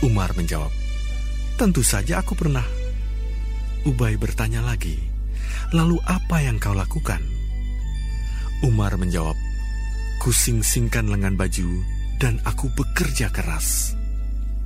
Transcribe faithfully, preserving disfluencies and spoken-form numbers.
Umar menjawab, "Tentu saja aku pernah." Ubay bertanya lagi, "Lalu apa yang kau lakukan?" Umar menjawab, "Kusingsingkan lengan baju dan aku bekerja keras."